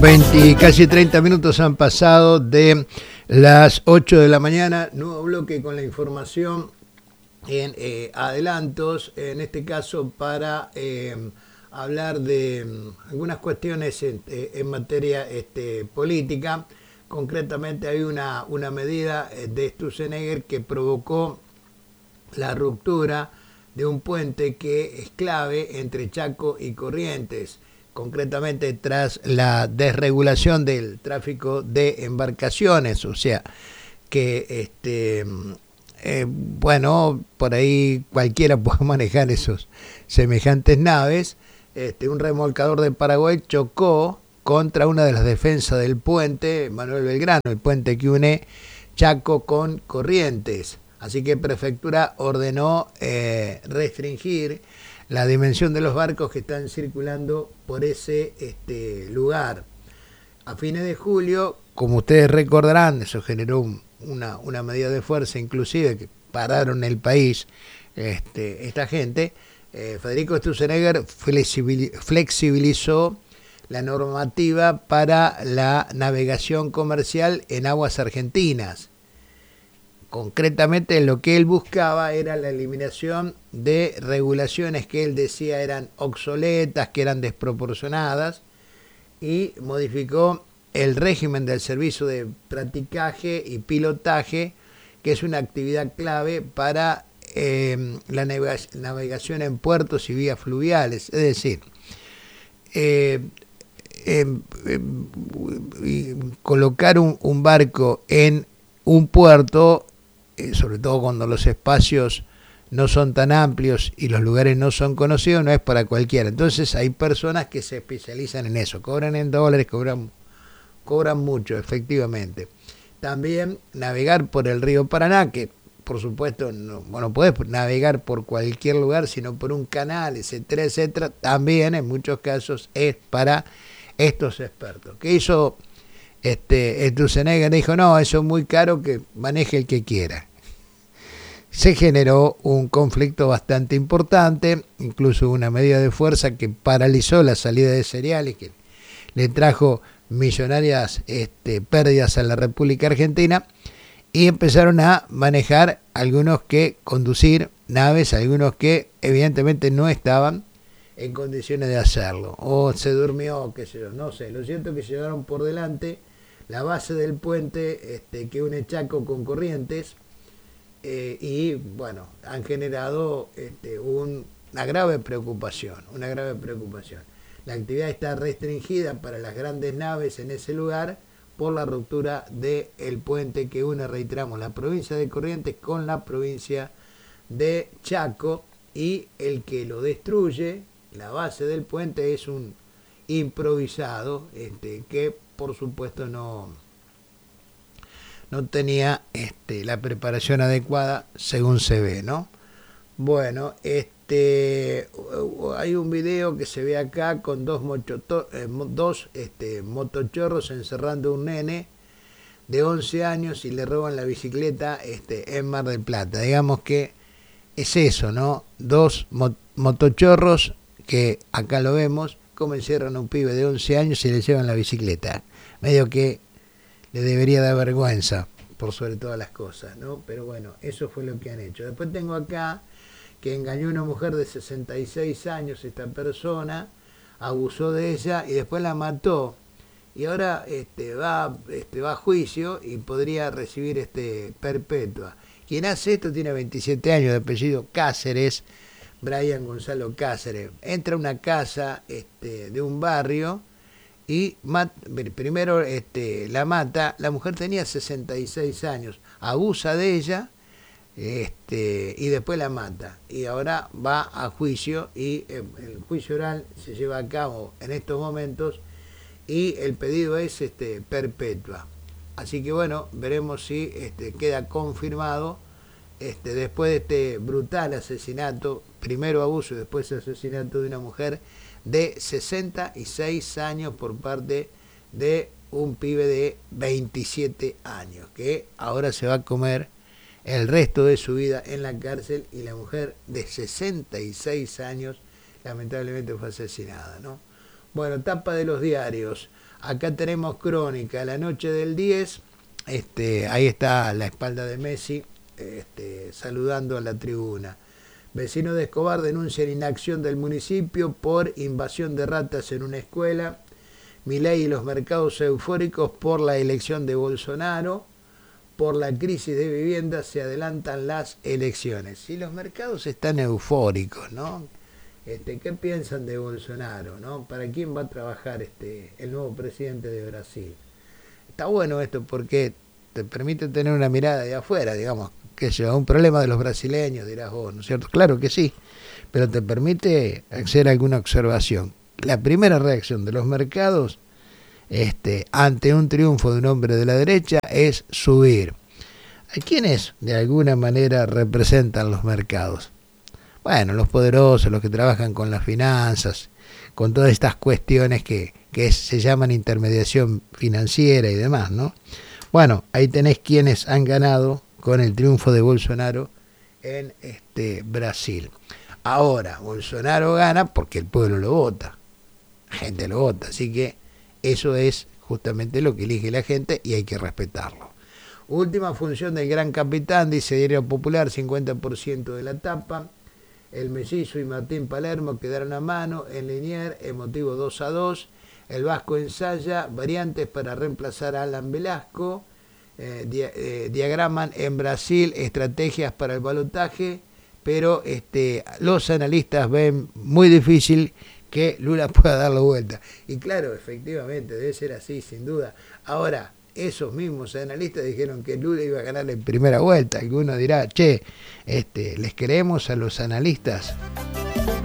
Casi 30 minutos han pasado de las 8 de la mañana. Nuevo bloque con la información en adelantos, en este caso para hablar de algunas cuestiones en materia política. Concretamente hay una medida de Sturzenegger que provocó la ruptura de un puente que es clave entre Chaco y Corrientes, concretamente tras la desregulación del tráfico de embarcaciones, o sea que bueno, por ahí cualquiera puede manejar esos semejantes naves. Un remolcador de Paraguay chocó contra una de las defensas del puente Manuel Belgrano, el puente que une Chaco con Corrientes. Así que Prefectura ordenó restringir la dimensión de los barcos que están circulando por ese lugar. A fines de julio, como ustedes recordarán, eso generó una medida de fuerza, inclusive que pararon el país esta gente. Federico Sturzenegger flexibilizó la normativa para la navegación comercial en aguas argentinas. Concretamente lo que él buscaba era la eliminación de regulaciones que él decía eran obsoletas, que eran desproporcionadas, y modificó el régimen del servicio de praticaje y pilotaje, que es una actividad clave para la navegación en puertos y vías fluviales. Es decir, colocar un barco en un puerto, sobre todo cuando los espacios no son tan amplios y los lugares no son conocidos, no es para cualquiera. Entonces hay personas que se especializan en eso, cobran en dólares, cobran mucho, efectivamente. También navegar por el río Paraná, que por supuesto no podés navegar por cualquier lugar, sino por un canal, etcétera, etcétera. También en muchos casos es para estos expertos. ¿Qué hizo Sturzenegger? Dijo, no, eso es muy caro, que maneje el que quiera. Se generó un conflicto bastante importante, incluso una medida de fuerza que paralizó la salida de cereales, que le trajo millonarias pérdidas a la República Argentina, y empezaron a manejar conducir naves, algunos que evidentemente no estaban en condiciones de hacerlo, o se durmió, qué sé yo, no sé. Lo cierto es que llevaron por delante la base del puente que une Chaco con Corrientes, y bueno, han generado una grave preocupación. La actividad está restringida para las grandes naves en ese lugar por la ruptura del puente que une, reiteramos, la provincia de Corrientes con la provincia de Chaco, y el que lo destruye, la base del puente, es un improvisado que por supuesto no tenía la preparación adecuada, según se ve, ¿no? Bueno, hay un video que se ve acá con dos motochorros encerrando a un nene de 11 años y le roban la bicicleta en Mar del Plata. Digamos que es eso, ¿no? Dos motochorros que acá lo vemos, como encierran a un pibe de 11 años y le llevan la bicicleta. Medio que le debería dar vergüenza, por sobre todas las cosas, ¿no? Pero bueno, eso fue lo que han hecho. Después tengo acá que engañó a una mujer de 66 años, esta persona, abusó de ella y después la mató. Y ahora va a juicio y podría recibir perpetua. Quien hace esto tiene 27 años, de apellido Cáceres, Brian Gonzalo Cáceres. Entra a una casa de un barrio y primero la mata. La mujer tenía 66 años, abusa de ella, y después la mata, y ahora va a juicio, y el juicio oral se lleva a cabo en estos momentos, y el pedido es perpetua. Así que bueno, veremos si queda confirmado después de este brutal asesinato, primero abuso y después asesinato de una mujer de 66 años por parte de un pibe de 27 años, que ahora se va a comer el resto de su vida en la cárcel, y la mujer de 66 años lamentablemente fue asesinada, ¿no? Bueno, tapa de los diarios. Acá tenemos crónica, la noche del 10, ahí está la espalda de Messi, saludando a la tribuna. Vecinos de Escobar denuncian inacción del municipio por invasión de ratas en una escuela. Milei y los mercados eufóricos por la elección de Bolsonaro. Por la crisis de vivienda se adelantan las elecciones. Si los mercados están eufóricos, ¿no? ¿Qué piensan de Bolsonaro, ¿no? ¿Para quién va a trabajar el nuevo presidente de Brasil? Está bueno esto porque te permite tener una mirada de afuera, digamos, que es un problema de los brasileños, dirás vos, ¿no es cierto? Claro que sí, pero te permite hacer alguna observación. La primera reacción de los mercados ante un triunfo de un hombre de la derecha es subir. ¿A quiénes de alguna manera representan los mercados? Bueno, los poderosos, los que trabajan con las finanzas, con todas estas cuestiones que se llaman intermediación financiera y demás, ¿no? Bueno, ahí tenés quienes han ganado con el triunfo de Bolsonaro en Brasil. Ahora, Bolsonaro gana porque el pueblo lo vota, la gente lo vota, así que eso es justamente lo que elige la gente y hay que respetarlo. Última función del gran capitán, dice Diario Popular, 50% de la tapa. El Mellizo y Martín Palermo quedaron a mano en Liniers, emotivo 2-2. El Vasco ensaya variantes para reemplazar a Alan Velasco. Diagraman en Brasil estrategias para el balotaje, pero los analistas ven muy difícil que Lula pueda dar la vuelta. Y claro, efectivamente, debe ser así, sin duda. Ahora, esos mismos analistas dijeron que Lula iba a ganar en primera vuelta. Alguno dirá, che, ¿les creemos a los analistas?